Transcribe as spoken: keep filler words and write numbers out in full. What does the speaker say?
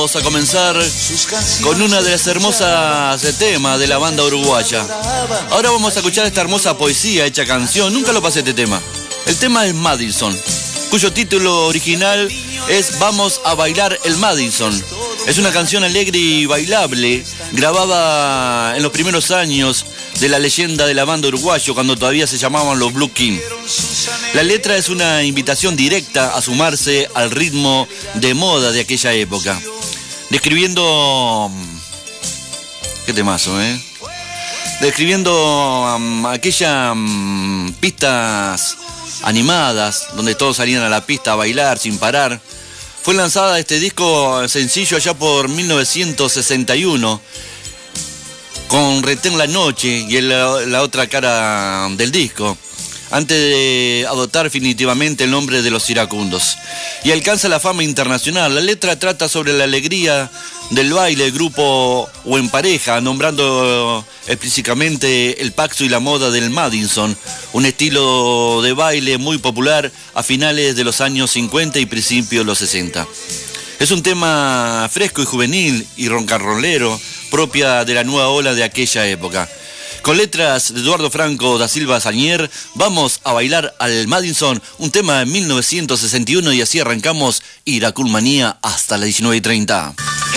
Vamos a comenzar con una de las hermosas temas de la banda uruguaya. Ahora vamos a escuchar esta hermosa poesía hecha canción. Nunca lo pasé este tema. El tema es Madison, cuyo título original es Vamos a bailar el Madison. Es una canción alegre y bailable, grabada en los primeros años de la leyenda de la banda uruguayo, cuando todavía se llamaban los Blue King. La letra es una invitación directa a sumarse al ritmo de moda de aquella época, describiendo... ¿Qué temazo, eh? Describiendo um, aquellas um, pistas animadas, donde todos salían a la pista a bailar sin parar. Fue lanzada este disco sencillo allá por mil novecientos sesenta y uno, con Retén la Noche y la, la otra cara del disco, antes de adoptar definitivamente el nombre de Los Iracundos. Y alcanza la fama internacional. La letra trata sobre la alegría del baile, grupo o en pareja, nombrando explícitamente el paxo y la moda del Madison, un estilo de baile muy popular a finales de los años cincuenta y principios de los sesenta. Es un tema fresco y juvenil y roncarrolero, propia de la nueva ola de aquella época. Con letras de Eduardo Franco da Silva Sañer, vamos a bailar al Madison, un tema de mil novecientos sesenta y uno, y así arrancamos Iracún Manía hasta las diecinueve y treinta.